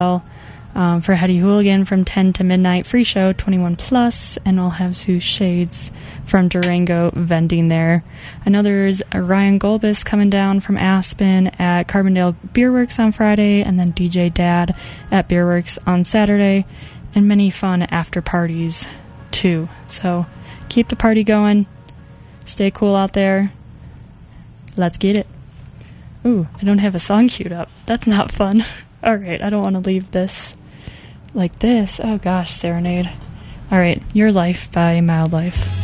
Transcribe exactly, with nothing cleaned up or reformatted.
Um, for Hetty Hooligan from ten to midnight, free show, twenty-one plus, and I'll have Zeus Shades from Durango vending there. I know there's Ryan Golbus coming down from Aspen at Carbondale Beerworks on Friday, and then D J Dad at Beerworks on Saturday, and many fun after parties too. So keep the party going, stay cool out there, let's get it. Ooh, I don't have a song queued up. That's not fun. Alright, I don't want to leave this like this. Oh gosh, Serenade. Alright, Your Life by Mild Life.